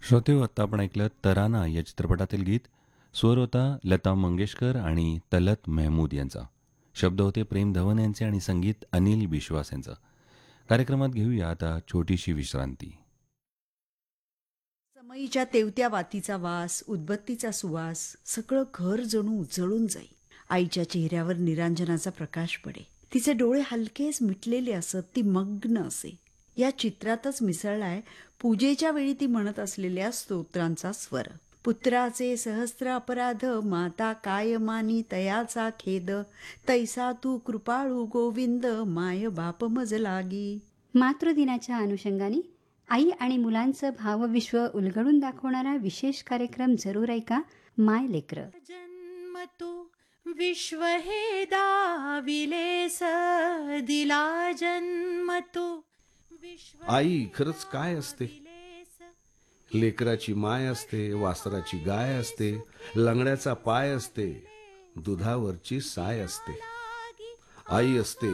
श्रोतेहो, आत्ता आपण ऐकलं तराना या चित्रपटातील गीत. स्वर होता लता मंगेशकर आणि तलत महमूद यांचा. शब्द होते प्रेम धवन यांचे आणि संगीत अनिल बिश्वास यांचं. कार्यक्रमात घेऊया आता छोटीशी विश्रांती. समईच्या तेवत्या वातीचा वास, उदबत्तीचा सुवास, सगळं घर जणू उजळून जाई. आईच्या चेहऱ्यावर निरांजनाचा प्रकाश पडे. तिचे डोळे हलकेच मिटलेले असत, ती मग्न असे. या चित्रातच मिसळलाय पूजेच्या वेळी ती म्हणत असलेल्या स्तोत्रांचा स्वर. पुत्राचे सहस्त्र अपराध, माता काय मानी तयाचा खेद, तैसा तू कृपाळू गोविंद, माय बाप मज लागी. मातृदिनाच्या अनुषंगाने आई आणि मुलांचं भावविश्व उलगडून दाखवणारा विशेष कार्यक्रम जरूर ऐका. माय लेकर. जन्म तू विश्व हे दाविलेस, दिला जन्म तू विश्व आई खरंच काय असते? लेकराची माय असते, वासराची गाय असते, लंगड्याचा पाय असते, दुधावरची साय असते. आई असते